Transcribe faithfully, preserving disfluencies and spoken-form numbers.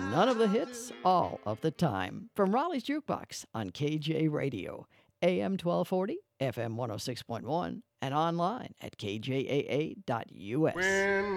None of the hits, all of the time. From Raleigh's Jukebox on K J Radio, A M twelve forty, F M one oh six point one, and online at K J A A dot U S. When